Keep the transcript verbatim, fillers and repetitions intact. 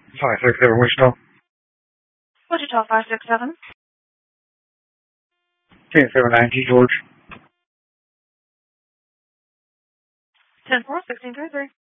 five six seven Wichita. Wichita five six seven. ten seven nine G George. ten four sixteen three three.